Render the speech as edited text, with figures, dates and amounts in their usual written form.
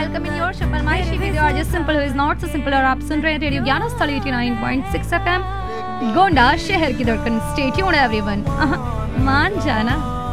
Welcome in your show फरमाइशी with your just simple is not so simple और आप सुन रहे हैं रेडियो ज्ञान स्थल 89.6 एफएम गोंडा शहर की धड़कन। Stay tuned everyone. मान जाना।